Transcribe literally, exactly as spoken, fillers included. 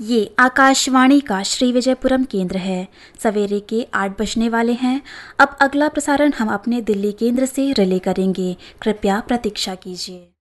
ये आकाशवाणी का श्री विजयपुरम केंद्र है। सवेरे के आठ बजने वाले हैं। अब अगला प्रसारण हम अपने दिल्ली केंद्र से रिले करेंगे। कृपया प्रतीक्षा कीजिए।